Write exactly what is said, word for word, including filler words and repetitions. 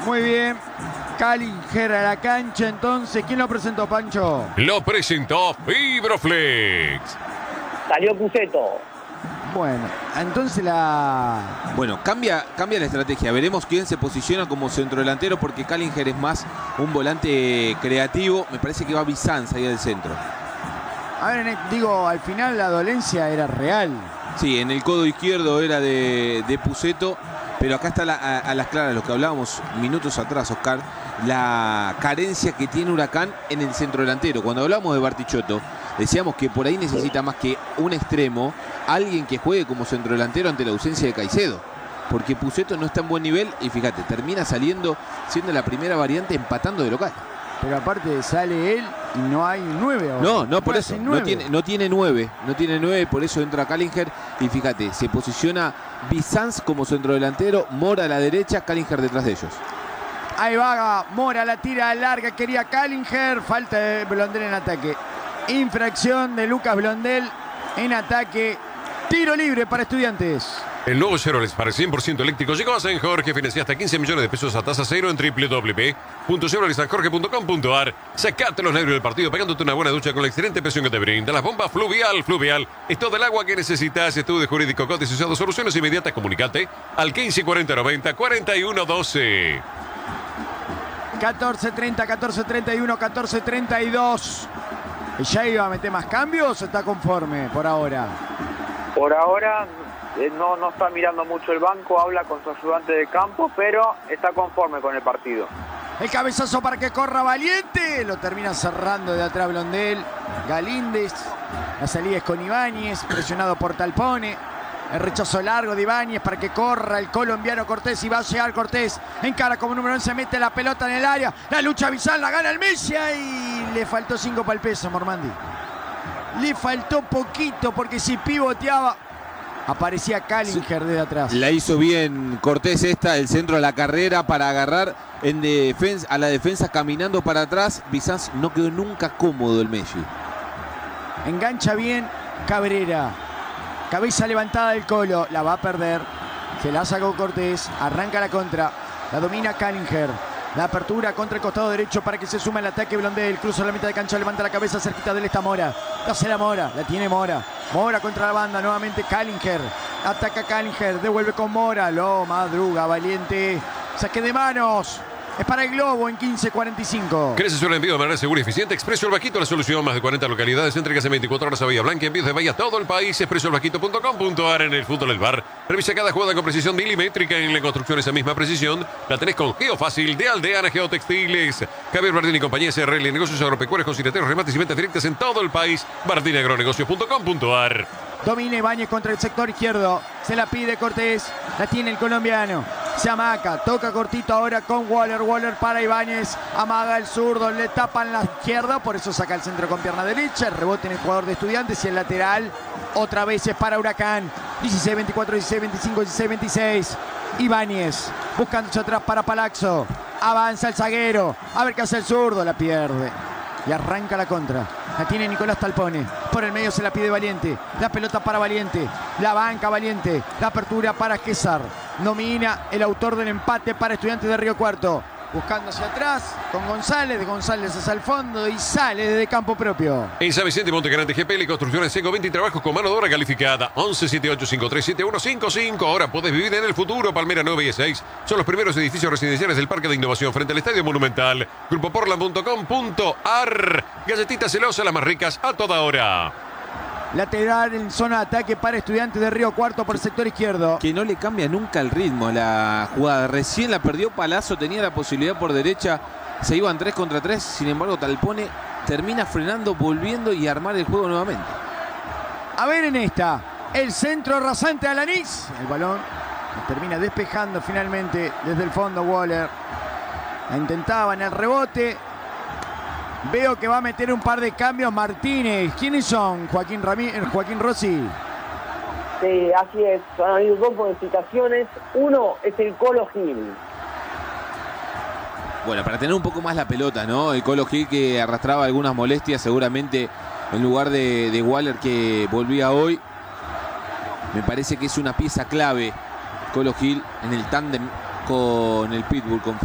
Muy bien. Callinger a la cancha, entonces. ¿Quién lo presentó, Pancho? Lo presentó Fibroflex. Salió Puceto. Bueno, entonces la... Bueno, cambia, cambia la estrategia. Veremos quién se posiciona como centrodelantero, porque Callinger es más un volante creativo. Me parece que va Bizanz ahí del centro. A ver, digo, al final la dolencia era real. Sí, en el codo izquierdo era de, de Puceto, pero acá está la, a, a las claras lo que hablábamos minutos atrás, Oscar, la carencia que tiene Huracán en el centrodelantero. Cuando hablamos de Bartichotto, decíamos que por ahí necesita más que un extremo, alguien que juegue como centrodelantero ante la ausencia de Caicedo, porque Puceto no está en buen nivel y fíjate, termina saliendo, siendo la primera variante, empatando de local. Pero aparte sale él y no hay nueve ahora. No, no, por eso, no tiene, no tiene nueve, no tiene nueve, por eso entra Callinger y fíjate, se posiciona Bizanz como centrodelantero, Mora a la derecha, Callinger detrás de ellos. Ahí va Mora, la tira larga, quería Callinger, falta de Blondel en ataque. Infracción de Lucas Blondel en ataque, tiro libre para Estudiantes. El nuevo Chevrolet Spark cien por ciento eléctrico llegó a San Jorge. Financia hasta quince millones de pesos a tasa cero en doble u doble u doble u punto chevrolet san jorge punto com punto a r. Sacate los nervios del partido pegándote una buena ducha con la excelente presión que te brinda. Las bombas Fluvial. Fluvial es todo el agua que necesitas. Estudio jurídico cotizado. Soluciones inmediatas. Comunicate al quince cuarenta noventa cuarenta y uno doce. catorce treinta, catorce treinta y uno, catorce treinta y dos. ¿Ya iba a meter más cambios o está conforme por ahora? Por ahora eh, no, no está mirando mucho el banco, habla con su ayudante de campo, pero está conforme con el partido. El cabezazo para que corra Valiente. Lo termina cerrando de atrás Blondel. Galíndez. La salida es con Ibáñez, presionado por Talpone. El rechazo largo de Ibáñez para que corra el colombiano Cortés, y va a llegar Cortés. Encara como número once, mete la pelota en el área. La lucha Bizanz, la gana el Messi y le faltó cinco para el peso, Mormandi. Le faltó poquito porque si pivoteaba aparecía Callinger desde atrás. La hizo bien Cortés esta, el centro a la carrera para agarrar en defensa, a la defensa caminando para atrás. Bizanz no quedó nunca cómodo el Messi. Engancha bien Cabrera. Cabeza levantada del Colo, la va a perder. Se la sacó Cortés, arranca la contra. La domina Callinger. La apertura contra el costado derecho para que se suma el ataque Blondel. Cruza la mitad de cancha, levanta la cabeza cerquita de él está Mora. Hace la Mora, la tiene Mora. Mora contra la banda, nuevamente Callinger. Ataca Callinger, devuelve con Mora. Lo madruga Valiente. Saque de manos. Es para el Globo en quince cuarenta y cinco. ¿Crees el envío de manera segura y eficiente? Expreso El Vaquito, la solución. Más de cuarenta localidades, entregas en veinticuatro horas a Bahía Blanca. Envíos de Bahía a todo el país. expreso el vaquito punto com punto a r. En el fútbol del bar. Revisa cada jugada con precisión milimétrica. En la construcción esa misma precisión la tenés con Geofácil de Aldeana Geotextiles. Javier Bardini y compañía S R L. Negocios agropecuarios, conciliatorios, remates y ventas directas en todo el país. bardini agronegocios punto com punto a r. Domina Ibáñez contra el sector izquierdo. Se la pide Cortés. La tiene el colombiano. Se amaca. Toca cortito ahora con Waller. Waller para Ibáñez. Amaga el zurdo. Le tapan la izquierda. Por eso saca el centro con pierna derecha. El rebote en el jugador de Estudiantes. Y el lateral otra vez es para Huracán. dieciséis veinticuatro, dieciséis veinticinco, dieciséis veintiséis. Ibáñez buscándose atrás para Palazzo. Avanza el zaguero. A ver qué hace el zurdo. La pierde. Y arranca la contra. La tiene Nicolás Talpone. Por el medio se la pide Valiente. La pelota para Valiente. La banca Valiente. La apertura para Quesar. Domina el autor del empate para Estudiantes de Río Cuarto. Buscando hacia atrás con González. De González hacia el fondo y sale desde campo propio. En San Vicente Montegrande G P L Construcciones Seco veinte y trabajos con mano de obra calificada. once setenta y ocho cincuenta y tres setenta y uno cincuenta y cinco. Ahora podés vivir en el futuro. Palmera nueve y seis. Son los primeros edificios residenciales del Parque de Innovación frente al Estadio Monumental. grupo portland punto com punto a r. Galletitas celosas, las más ricas a toda hora. Lateral en zona de ataque para Estudiantes de Río Cuarto por el sector izquierdo. Que no le cambia nunca el ritmo la jugada. Recién la perdió Palazzo, tenía la posibilidad por derecha. Se iban tres contra tres. Sin embargo, Talpone termina frenando, volviendo y armar el juego nuevamente. A ver en esta. El centro rasante a Alanís. El balón termina despejando finalmente desde el fondo Waller. La intentaba en el rebote. Veo que va a meter un par de cambios Martínez. ¿Quiénes son? Joaquín Ramírez, Joaquín Rossi. Sí, así es. Han habido dos modificaciones. Uno es el Colo Gil. Bueno, para tener un poco más la pelota, ¿no? El Colo Gil que arrastraba algunas molestias seguramente en lugar de, de Waller que volvía hoy. Me parece que es una pieza clave Colo Gil en el tándem con el Pitbull, con